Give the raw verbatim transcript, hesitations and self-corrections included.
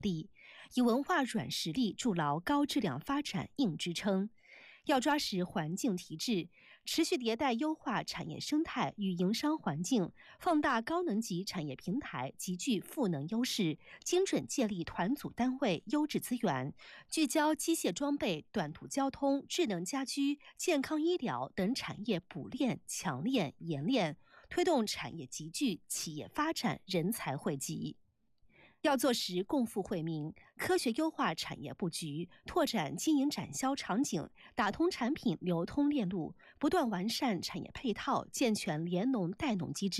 力，以文化软实力筑牢高质量发展硬支撑。要抓实环境提质，持续迭代优化产业生态与营商环境，放大高能级产业平台极具赋能优势，精准建立团组单位优质资源，聚焦机械装备、短途交通、智能家居、健康医疗等产业补链、强链、研链，推动产业集聚、企业发展、人才汇集。要做实共富惠民，科学优化产业布局，拓展经营展销场景，打通产品流通链路，不断完善产业配套，健全联农带农机制。